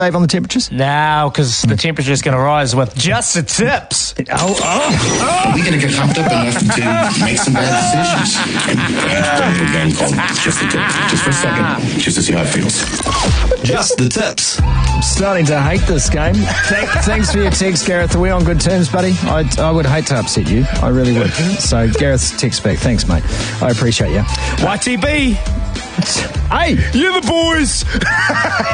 Dave, on the temperatures? No, because the temperature is going to rise with just the tips. Are we going to get pumped up enough to make some bad decisions? And a game called Just the Tips. Just for a second, just to see how it feels. Just the tips. I'm starting to hate this game. Thanks for your text, Gareth. Are we on good terms, buddy? I would hate to upset you. I really would. So Gareth's text back. Thanks, mate. I appreciate you. YTB. Hey! You're the boys.